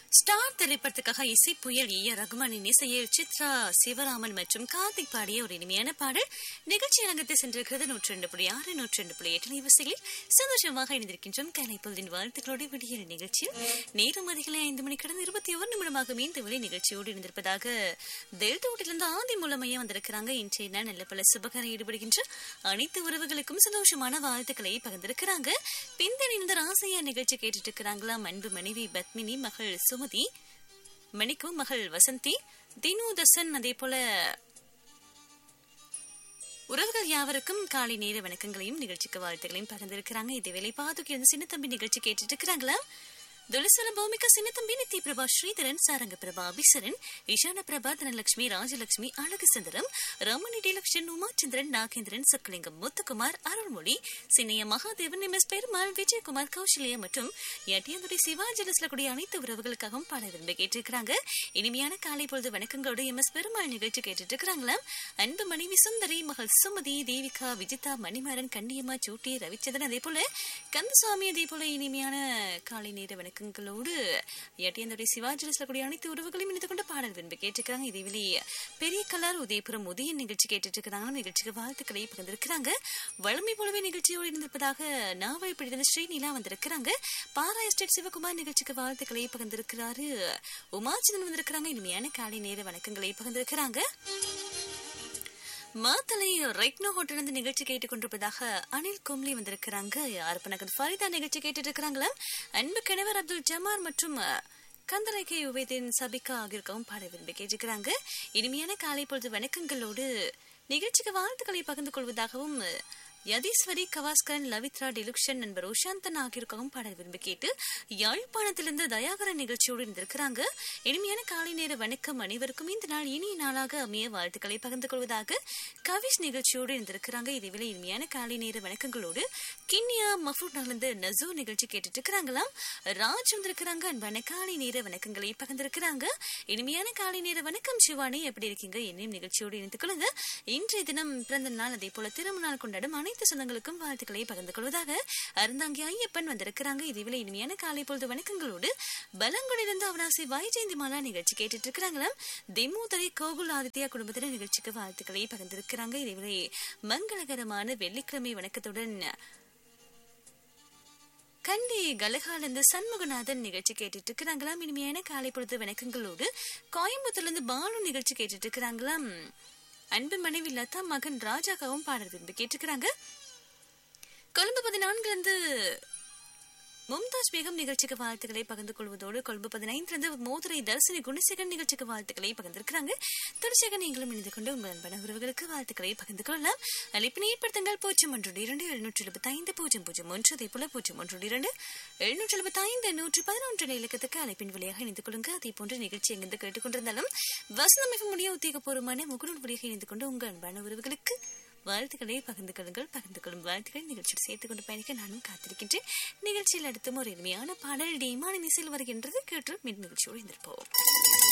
Star திரைப்படத்துக்காக இசை புயல் ரகுமானின் இசையில் சித்ரா சிவராமன் மற்றும் கார்த்திக் பாடிய ஒரு இனிமையான பாடல் நிகழ்ச்சி அரங்கத்தை சென்றிருக்கிறது. 102.6 102.8 வரிசைகளில் சந்தோஷமாக இணைந்திருக்கின்றோம். கலைப்பொழுதின் வாழ்த்துக்களோடு விடியல் நிகழ்ச்சியில் நேரம் அதிகளை 5 மணி கடந்து 21 நிமிடமாக மீண்டும் விலை நிகழ்ச்சியோடு இணைந்திருப்பதாக தெல்தோட்டிலிருந்து ஆதி மூலமையா வந்திருக்கிறாங்க. இன்றைய நாள் நல்ல பல சுபகாரம் ஈடுபடுகின்ற அனைத்து உறவுகளுக்கும் சந்தோஷமான வாழ்த்துக்களை பகிர்ந்திருக்கிறாங்க. பிந்தணிந்த ராசையா நிகழ்ச்சி கேட்டுட்டு இருக்கிறாங்களாம். அன்பு மனைவி பத்மினி, மகள் சுமதி, மணிக்கு மகள் வசந்தி, தினோதசன், அதே போல உறவுகள் யாவருக்கும் காலை நேர வணக்கங்களையும் நிகழ்ச்சிக்கு வாழ்த்துக்களையும் பகிர்ந்திருக்கிறாங்க. இதேவேளை பாதுக்கு இருந்து சின்ன தம்பி நிகழ்ச்சி கேட்டுட்டு இருக்கிறாங்களா. துளசல பூமிகா, சின்ன தம்பி, நித்தி பிரபா, ஸ்ரீதரன், சாரங்க பிரபா, அபிசரன், ஈஷான பிரபா, தனலட்சுமி, ராஜலட்சுமி, அழகு சுந்தரம், ரமணி, டிலக்ஷன், உமாச்சந்திரன், நாகேந்திரன், சக்கலிங்கம், முத்துக்குமார், அருள்மொழி, சின்னைய மகாதேவன், எம்எஸ் பெருமாள், விஜயகுமார், கௌசல்யா மற்றும் எட்டியந்துடைய சிவாஜலஸ்ல கூடிய அனைத்து உறவுகளுக்காகவும் பாட விரும்பி கேட்டிருக்கிறாங்க. இனிமையான காலை பொழுது வணக்கங்களோடு எம்எஸ் பெருமாள் நிகழ்ச்சி கேட்டுட்டு இருக்கிறாங்களாம். அன்பு மனைவி சுந்தரி, மகள் சுமதி, தேவிகா, விஜிதா, மணிமாறன், கண்ணியம்மா, சூட்டி, ரவிச்சந்திரன், அதே போல கந்தசாமி, அதே போல இனிமையான காலை நேர வணக்கங்களோடு எட்டியந்துடைய சிவாஜலஸ்ல கூடிய அனைத்து உறவுகளையும் இணைந்து கொண்டு பாடல் விரும்பி கேட்டிருக்கிறாங்க. இதேவேளை பெரிய கலார் உதயபுரம் உதயன் நிகழ்ச்சி கேட்டுட்டு இருக்கிறாங்க. நிகழ்ச்சிக்கு வாழ்த்துக்களை பகிர்ந்திருக்கிறாங்க. வளமை போலவே நிகழ்ச்சியோடு இருந்திருப்பதாக நாவல் பிடித்த ஸ்ரீநிலா வந்திருக்கிறாங்க. பாரா எஸ்டேட் சிவகுமார் நிகழ்ச்சிக்கு வாழ்த்துக்களை பகிர்ந்திருக்கிறாரு. உமாச்சந்திரன் வந்திருக்கிறாங்க. இனிமையான காலை நேர வணக்கங்களை பகிர்ந்திருக்கிறாங்க. மாத்தலை ரெக்னோ ஹோட்டல் இருந்து நிகழ்ச்சி கேட்டுக் கொண்டிருப்பதாக அனில் கும்லி வந்திருக்கிறாங்க. அர்ப்பணகன் ஃபரிதா நிகழ்ச்சி கேட்டுட்டு இருக்கிறாங்களா. அன்பு கணவர் அப்துல் ஜமார் மற்றும் கந்தலைக்கை உவேதின் சபிகா ஆகியோருக்கவும் பாட விரும்பி கேட்டிருக்கிறாங்க. இனிமையான காலை பொழுது வணக்கங்களோடு நிகழ்ச்சிக்கு வாழ்த்துக்களை பகிர்ந்து கொள்வதாகவும் யதீஸ்வரி, கவாஸ்கரன், லவித்ரா, டிலுக்ஷன், நண்பர் உஷாந்தன் ஆகியோருக்காகவும் பாடல் விரும்பி கேட்டு யாழ்ப்பாணத்திலிருந்து தயாகரன் நிகழ்ச்சியோடு இருந்திருக்கிறாங்க. இனிமையான காலை நேர வணக்கம் அனைவருக்கும். இந்த நாள் இனிய நாளாக அமைய வாழ்த்துக்களை பகிர்ந்து கொள்வதாக கவிஷ் நிகழ்ச்சியோடு இருந்திருக்கிறாங்க. இதேவேளை இனிமையான காலை நேர வணக்கங்களோடு கிண்ணியா மஃபூட் நகர்ந்து நசூ நிகழ்ச்சி கேட்டுட்டு இருக்கிறாங்களாம். ராஜ் வந்திருக்கிறாங்க. அன்பான காலை நேர வணக்கங்களை பகிர்ந்திருக்கிறாங்க. இனிமையான காலை நேர வணக்கம் சிவானி, எப்படி இருக்கீங்க? என்னையும் நிகழ்ச்சியோடு இணைத்துக் கொள்ளுங்க. இன்றைய தினம் பிறந்த நாள், அதே போல திருமணம் கொண்டாடும் அனைத்து சொந்தங்களுக்கும் வாழ்த்துக்களை பகிர்ந்து கொள்வதாக அருந்தாங்கி ஐயப்பன் வந்திருக்கிறாங்க. இதுவேளை இனிமையான காலை பொழுது வணக்கங்களோடு பலங்குடியிலிருந்து அவனாசி வைஜெயந்தி மாலா நிகழ்ச்சி கேட்டுட்டு இருக்கிறாங்களாம். திமுதரை கோகுல் ஆதித்யா குடும்பத்தினர் நிகழ்ச்சிக்கு வாழ்த்துக்களை பகிர்ந்திருக்கிறாங்க. இதுவேளை மங்களகரமான வெள்ளிக்கிழமை வணக்கத்துடன் கண்டி கலகாலிருந்து சண்முகநாதன் நிகழ்ச்சி கேட்டுட்டு இருக்கிறாங்களாம். இனிமையான காலை பொழுது வணக்கங்களோடு கோயம்புத்தூர்ல இருந்து பாலு நிகழ்ச்சி கேட்டுட்டு இருக்கிறாங்களாம். அன்பு மனைவி லதா, மகன் ராஜாக்காவும் பாடல் விரும்பி கேட்டுக்கிறாங்க. கொழும்பு 14 இருந்து மும்தாஜ் பேகம் நிகழ்ச்சிக்கு வாழ்த்துக்களை பகிர்ந்து கொள்வதோடு கொழும்பு 15 இருந்து மோதுரை தர்சினி குணசேகரன் நிகழ்ச்சிக்கு வாழ்த்துக்களை பகிர்ந்திருக்கிறாங்க. தொடர்ச்சியாக நீங்களும் இணைந்து கொண்டு உங்கள் அன்பான உறவுகளுக்கு வாழ்த்துக்களை பகிர்ந்து கொள்ளலாம். அழைப்பினை ஏற்படுத்துங்கள் 012 775 001, அதே போல 012 775 111 இலக்கத்துக்கு அழைப்பின் வழியாக இணைந்து கொள்ளுங்க. அதே போன்ற நிகழ்ச்சி எங்கிருந்து கேட்டுக்கொண்டிருந்தாலும் வசனமிக முடிய உத்தியோகபூர்வமான முகநூல் வழியாக இணைந்து கொண்டு உங்கள் அன்பான உறவுகளுக்கு வாழ்த்துக்களை பகிர்ந்து கொள்ளுங்கள். பகிர்ந்து கொள்ளும் வாழ்த்துக்களை நிகழ்ச்சியில் சேர்த்துக் கொண்டு பயணிக்க நானும் காத்திருக்கின்றேன். நிகழ்ச்சியில் அடுத்தும் ஒரு இனிமையான பாடல் டிமானின் இசையில் வருகின்றது. கேட்டு மின் நிகழ்ச்சியோடு இருந்திருப்போம்.